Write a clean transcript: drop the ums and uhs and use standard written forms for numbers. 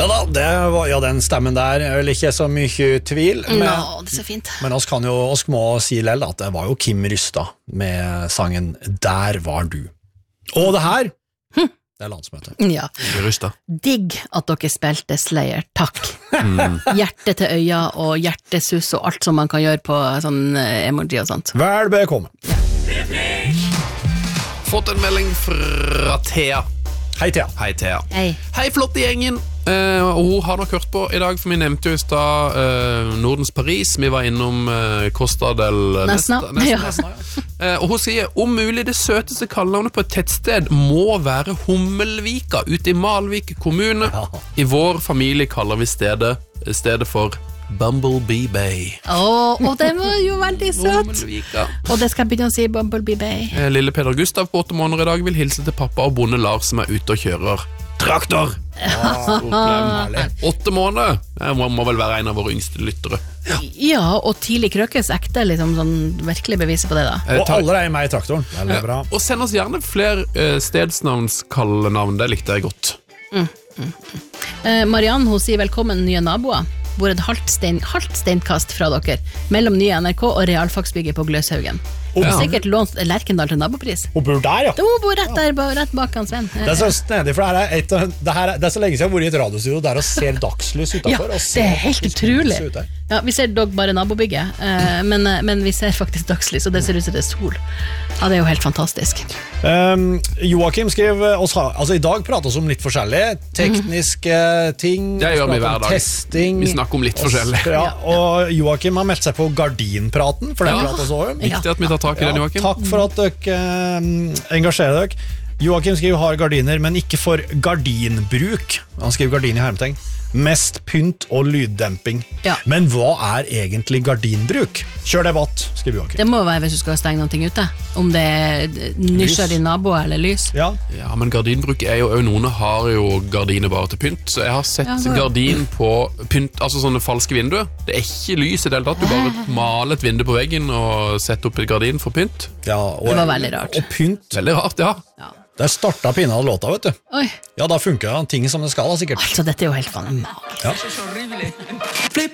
det var, den stemmen der er vel ikke så mye tvil, det er så fint. men oss må si lell at det var jo Kim Rystad med sangen Der var du. Og det her, det er landsmøte. Ja. Digg at dere spilte Slayer, takk. Hjerte til øya og hjertesus og alt som man kan gjøre på sånn emoji og sånt. Vel bekomme. Fått en melding fra Thea. Hei Thea. Hei flotte gjengen. Og hun har nok hørt på i dag, for vi nevnte jo i sted Nordens Paris. Vi var innom Costa del Nesna. Og hun sier, om mulig det søteste kallenavnet på et tettsted må være Hummelvika ute i Malvik kommune. I vår familie kaller vi stedet for Bumblebee Bay. Og det var jo veldig søt. Og det skal jeg begynne å si, Bumblebee Bay. Lille Peder Gustav på 8 måneder i dag vil hilse til pappa og bonde Lars som er ute og kjører traktor. 8 måneder. Det må vel være en av våre yngste lyttere. Ja, og tidlig krøkes ekte, liksom sånn virkelig beviser på det da. Og alle er med i traktoren. Det er bra. Og send oss gjerne flere stedsnavnskallenavn, det likte jeg godt. Marianne, hun sier velkommen nye naboer. Bor et halvt steinkast fra dere, mellom nye NRK og realfagsbygget på Gløshaugen. Sikkert lånt Lerkendal til nabopris. Hun bor der, ja. Hun bor rett bak han Sven. Det er så snedig, for det er så lenge siden jeg har vært i et radiostudio der og ser dagslys utenfor. Ja, det er helt utrolig. Ja, vi ser dog bare nabobygget, men vi ser faktisk dagslys, og det ser ut som det er sol. Ja, det er jo helt fantastisk. Joakim skrev altså i dag prater vi om litt forskjellige tekniske ting. Det gjør vi hver dag. Testing. Vi snakker om litt forskjellig. Ja, og Joakim har meldt seg på gardinpraten, for den prater så om. Viktig at vi tar tak i den, Joakim. Takk for at dere engasjerer dere. Joakim skriver har gardiner, men ikke for gardinbruk. Han skriver gardin i hermetegn. Mest pynt og lyddemping. Men hva er egentlig gardinbruk? Kjør debatt, skriver Joakim. Det må være hvis du skal stenge noen ting ute. Om det er nysgjerrig nabo eller lys. Ja, men gardinbruk er jo, noen har jo gardiner bare til pynt. Så jeg har sett gardin på pynt, altså sånne falske vinduer. Det er ikke lys i det hele tatt. Du bare maler et vindu på veggen og setter opp et gardin for pynt. Det var veldig rart. Og pynt. Veldig rart, ja. Der startet pinnet av låta, vet du. Oi. Ja, da funker ting som det skal, da, sikkert. Altså, dette er jo helt fantastisk. Ja.